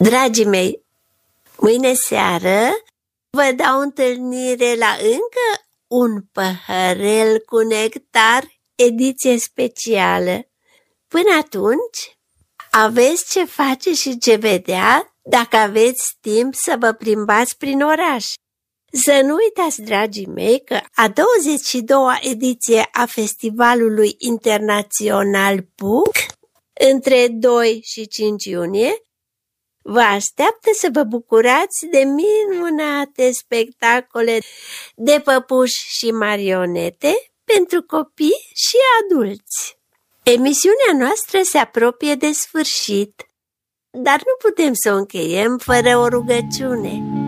Dragii mei, mâine seară vă dau întâlnire la încă un păhărel cu nectar, ediție specială. Până atunci, aveți ce face și ce vedea dacă aveți timp să vă plimbați prin oraș. Să nu uitați, dragii mei, că a 22-a ediție a Festivalului Internațional PUC, între 2 și 5 iunie, vă așteaptă să vă bucurați de minunate spectacole de păpuși și marionete pentru copii și adulți. Emisiunea noastră se apropie de sfârșit, dar nu putem să o încheiem fără o rugăciune.